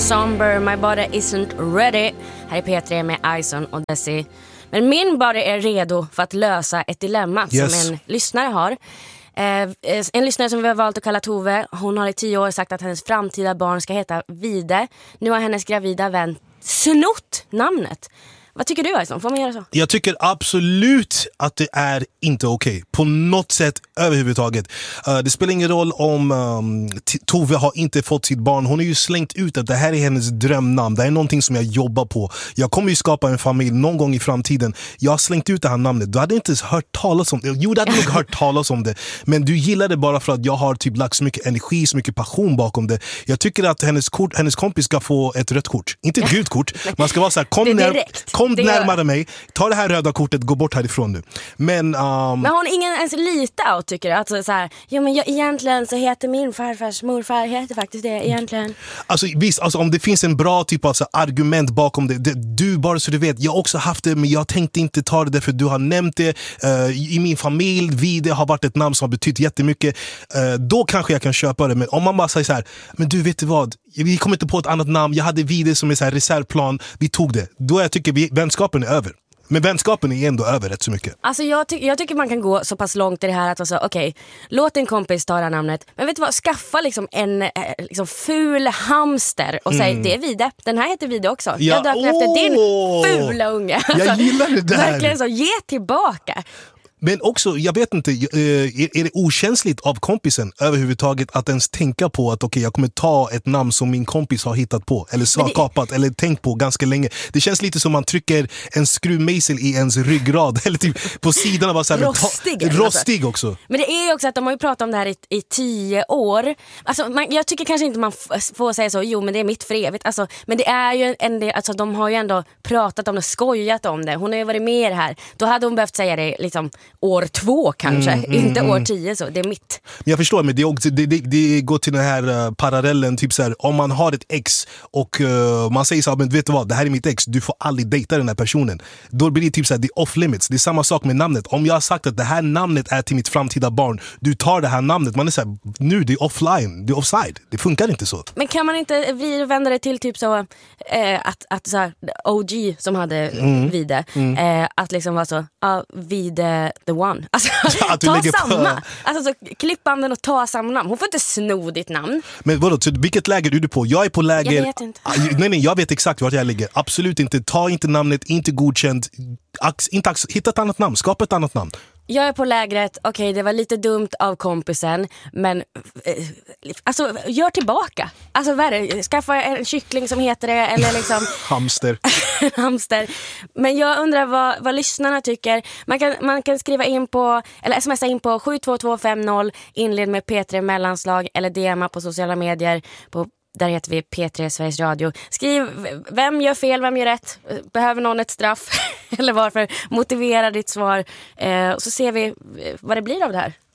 Somber, My Body Isn't Ready. Här är P3 med Ison och Desi. Men min body är redo för att lösa ett dilemma som en lyssnare har. En lyssnare som vi har valt att kalla Tove. Hon har i 10 år sagt att hennes framtida barn ska heta Vide. Nu har hennes gravida vän snott namnet. Vad tycker du, Ison? Får man göra så? Jag tycker absolut att det är inte okej. På något sätt överhuvudtaget. Det spelar ingen roll om Tove har inte fått sitt barn. Hon har ju slängt ut att det här är hennes drömnamn. Det är någonting som jag jobbar på. Jag kommer ju skapa en familj någon gång i framtiden. Jag har slängt ut det här namnet. Du hade inte ens hört talas om det. Jo, du hade nog hört talas om det. Men du gillar det bara för att jag har typ lagt så mycket energi, så mycket passion bakom det. Jag tycker att hennes kompis ska få ett rött kort. Inte ett gult kort. Man ska vara så här, kom närmare mig. Ta det här röda kortet, gå bort härifrån nu. Men har hon ingen ens lite out, tycker du? Alltså så här, ja men egentligen så heter min farfars morfar heter faktiskt det egentligen. Alltså visst, alltså, om det finns en bra typ av argument bakom det, du bara så du vet, jag har också haft det men jag tänkte inte ta det därför du har nämnt det i min familj, Vide har varit ett namn som har betytt jättemycket, då kanske jag kan köpa det. Men om man bara säger så här, men du vet vad, vi kommer inte på ett annat namn, jag hade Vide som är så här reservplan, vi tog det, då jag tycker vänskapen är över. Men vänskapen är ändå över rätt så mycket. Alltså jag tycker man kan gå så pass långt i det här att alltså, okej, låt en kompis ta det här namnet. Men vet du vad, skaffa liksom en liksom ful hamster och säg, det är Vide. Den här heter Vide också. Ja, jag döpte efter din fula unge. Alltså, jag gillar det där. Verkligen så, ge tillbaka. Men också, jag vet inte, är det okänsligt av kompisen överhuvudtaget att ens tänka på att jag kommer ta ett namn som min kompis har hittat på eller skapat eller tänkt på ganska länge. Det känns lite som man trycker en skruvmejsel i ens ryggrad eller typ på sidan av så här, rostig också. Men det är ju också att de har ju pratat om det här i 10 år. Alltså, jag tycker kanske inte man får säga så, jo men det är mitt för evigt. Alltså, men det är ju en del, alltså, de har ju ändå pratat om det, skojat om det. Hon har ju varit med här. Då hade hon behövt säga det liksom år 2 kanske, inte år 10 så, det är mitt. Jag förstår, men det går till den här parallellen, typ så här, om man har ett ex och man säger så här, men vet du vad, det här är mitt ex, du får aldrig dejta den här personen. Då blir det typ så här, det är off limits. Det är samma sak med namnet. Om jag har sagt att det här namnet är till mitt framtida barn, du tar det här namnet, man är så här, nu det är offline, det är offside. Det funkar inte så. Men kan man inte vända det till typ så att så här, OG som hade Vide, att liksom vara så, Vide the one. Alltså, ta samma. Alltså, så, klipp banden och ta samma namn. Hon får inte sno ditt namn. Men vadå, så vilket läger är du på? Jag är på läger... Jag vet inte. Nej, jag vet exakt vart jag ligger. Absolut inte. Ta inte namnet, inte godkänt. Hitta ett annat namn. Skapa ett annat namn. Jag är på lägret, okej, det var lite dumt av kompisen, men alltså, gör tillbaka. Alltså, vad är det? Skaffa en kyckling som heter det, eller liksom... Hamster. Hamster. Men jag undrar vad lyssnarna tycker. Man kan skriva in på, eller smsa in på 72250, inled med P3 mellanslag, eller DMa på sociala medier på. Där heter vi P3 Sveriges Radio. Skriv, vem gör fel, vem gör rätt? Behöver någon ett straff? Eller varför? Motivera ditt svar. Och så ser vi vad det blir av det här.